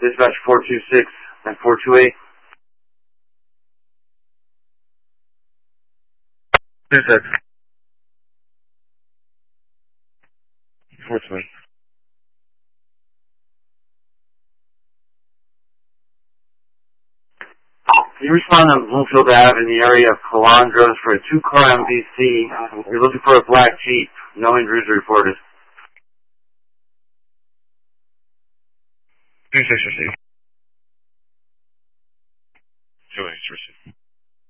Dispatch 426 and 428. 26. 420. Can you respond on Bloomfield Ave in the area of Calandros for a 2-car MVC? You're looking for a black Jeep. No injuries reported. 26 received. 2 received.